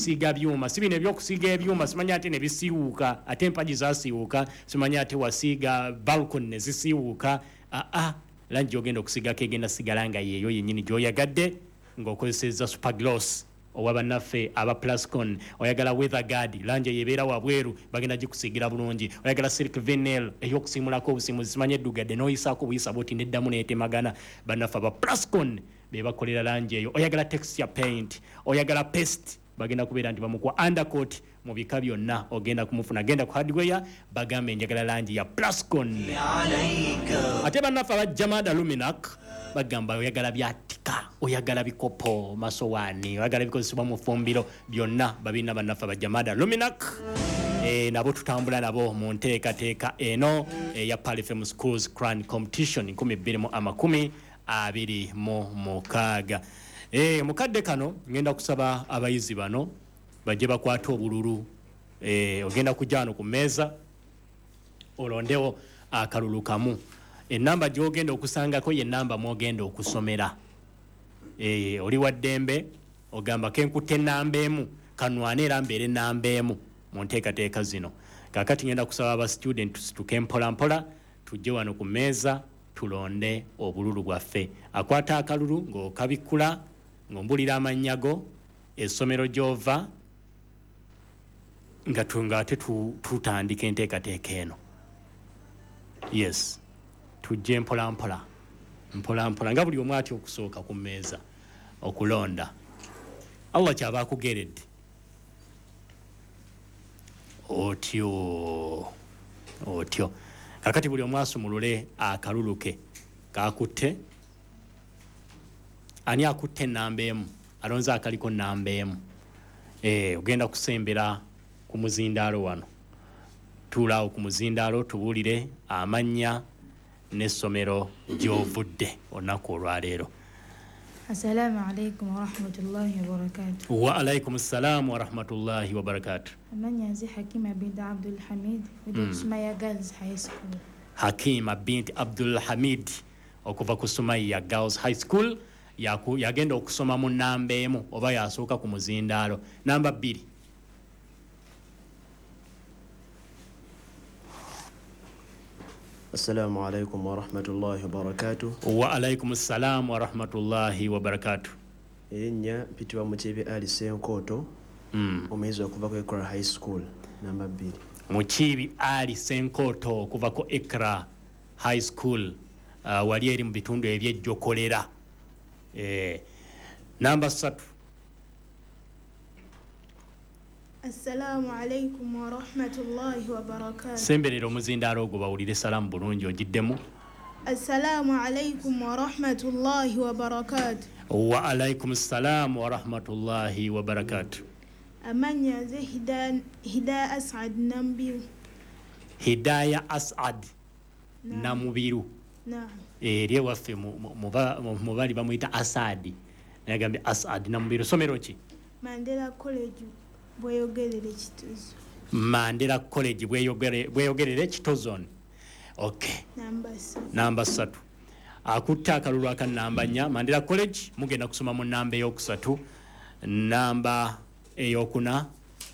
kusiiga byuma sibine ebyokusiiga ebyuma simanya ate ne bisiiwuuka ate empagi zaasiiwuuka simanya ate wasiiga balcony ne zisiiwuuka langi ogenda okusiigako egenda sigala nga yeeyo yennyini gy'oyagadde ng'okozesezza supergloss owa bannaffe aba Plascon. Oyagala weather guard langi eyebeera wabweru bagenda gikusiigira bulungi. Oyagala silk vinyl ey'okusiimulako obusiimuzi simanya eddugadde n'oyisaako buyisa bwoti neddamu neetemagana bannaffe aba Plascon be bakolera langi eyo. Oyagala texture paint, oyagala paste bagenda kubeera nti bamukuwa undercoat mu bika byonna ogenda kumufuna. Genda ku hardware bagambe njagala langi ya Plascon. Ate bannaffe aba Jamada Luminac bagamba oyagala byatika, oyagala bikopo, masowaani, oyagala bikozesebwa mu ffumbiro byonna babina bannaffe aba Jamada Luminac. Nabo tutambula nabo mu nteekateeka eno ya Palifem Schools Crown Competition 2026. Mukadde kano ngenda kusaba abayizi bano bajje bakwata obululu. Ogenda kujja wano ku mmeeza olondewo akalulu kamu. Enamba gy'ogenda okusangako ye namba mwogenda okusomera. Oli wa ddembe ogamba kenkutte ennamba emu kanwane era mbeere ennamba emu mu nteekateeka zino. Kaakati ngenda kusaba aba students tuke mpolampola tujje wano ku mmeeza tulonde obululu bwaffe. Akwata akalulu ng'okabikkula ng'ombulira amannya essomero gy'ova nga ate tutandika enteekateeka eno. Yes, tujje mpolampola nga buli omu atya okusooka ku mmeeza okulonda. Allah kyaba akugeredde otyo. Kakati buli omu asumulule akalulu ke kakutte. Ani akutte ennamba emu alonze akaliko nnamba emu. Ogenda kusembera ku muzindaalo wano. Tuulaawo ku muzindaalo tubuulire amannya n'essomero gy'ovudde olunaku olwaleero. Assalamu alaikum wa rahmatullahi wa barakatuh. Wa alaikum assalam wa rahmatullahi wa barakatuh. Amanya nze Hakima bint Abdul Hamid with Sumaya Girls High School. Hakima bint Abdul Hamid okuva ku Sumaya Girls High School yagenda okusoma mu nnamba emu oba yasooka ku muzindaalo. Namba 2. Assalamu alaikum wa rahmatullahi wa barakatuh. Wa alaikum assalam wa rahmatullahi wa barakatuh. Erinnya mpitibwa Mukiibi Ali Senkoto omuyizi okuva ku Ikra High School namba 2. Mukiibi Ali Senkoto okuva ku Ikra High School wali eri mu bitundu ebyejjokolera. Namba 3. Assalamu alaikum wa rahmatullahi wa barakatuh. Semberera omuzindaalo ogwo bawulire salaamu bulungi ogiddemu. Assalamu alaikum wa rahmatullahi wa barakatuh. Wa alaikum assalam wa rahmatullahi wa barakatuh. Amanya nze Hidaya Asad Nambiru. Hidaya Asad Namubiru. Eri ewaffe mu bali bamuyita Asadi. Nagambye Asad Namubiru. Somero ki? Mandela College Bweyogerere Kitozo. Mandela College Bweyogerere Kitozo. Okay. Namba 3. Akutte akalulu aka namba 4. Mandela College mugenda kusoma mu namba eyokusatu. Namba eyokuna.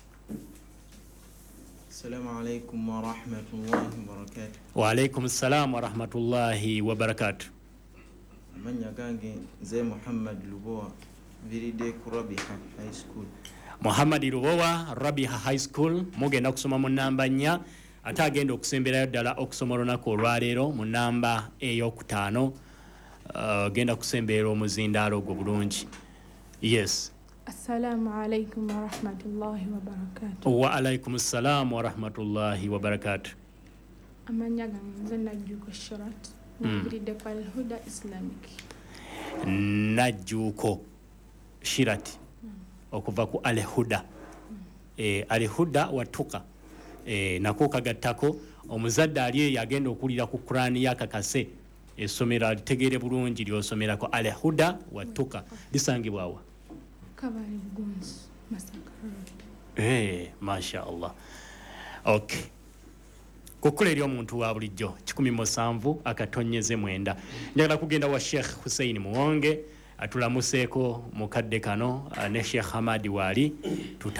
Assalamu alaikum wa rahmatullahi wa barakatuh. Wa alaikum assalam wa rahmatullahi wa barakatuh. Amanya gange nze Muhammad Lubowa viridde ku Rabiha High School. Muhammad Lubowa Rabiha High School mugenda kusoma mu namba 4 ate agenda okusemberayo ddala okusoma olunaku olwaleero mu namba ey'okutaano. Genda kusemberera omuzindaalo ogwo bulungi. Yes. Assalamu alaikum wa rahmatullahi wa barakatuh. Wa alaikum assalam wa rahmatullahi wa barakatuh. Amanya gange nze Najjuuko Shorat viridde ku Al-Huda Islamic. Najjuuko Shirat okuva ku Al-Huda. Al-Huda watuka. Nako kagattako omuzadde ali yagenda okulira ku Qur'ani yakakase essomero alitegeere bulungi lyosomerako. Al-Huda watuka lisangibwa wa? Kabale Bugunzi Masaka. Masha Allah. Okay. Kukula eri omuntu wa bulijjo 17 akatonyeze 9. Njagala kugenda wa Sheikh Hussein Muwonge atulamuseeko mukadde kano ne Sheikh Hamadi Wali